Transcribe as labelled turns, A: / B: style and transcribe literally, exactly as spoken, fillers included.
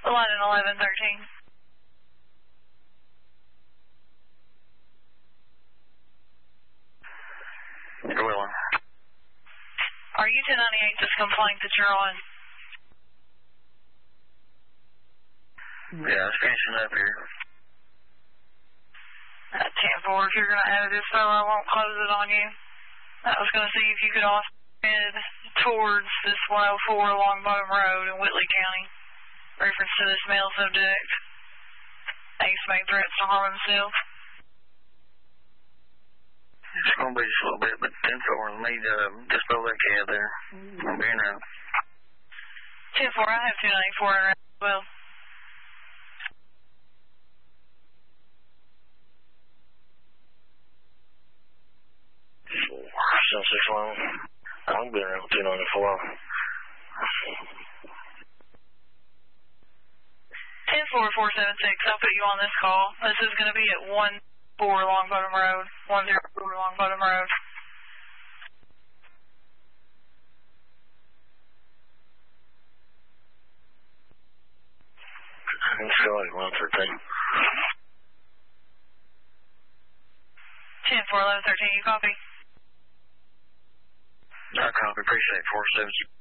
A: London eleven thirteen.
B: You're willing.
A: Are you ten ninety-eight this complaint that you're on?
B: Yeah, it's finishing up here.
A: Uh, ten four, if you're going to add this though, I won't close it on you. I was going to see if you could also head towards this one oh four Long Bottom Road in Whitley County. Reference to this male subject. Ace made threats to harm himself.
B: It's going to be just a little bit, but ten four will need to uh, just blow that cab there. I'm being around.
A: ten four, I have two ninety-four around as well.
B: seven six one. I'm being around two ninety-four.
A: ten four four seven six, I'll put you on this call. This is going to be at one four Long Bottom Road. one oh four Long Bottom Road.
B: I'm still at one thirteen.
A: ten four eleven thirteen, you copy?
B: I copy. Appreciate four seven six.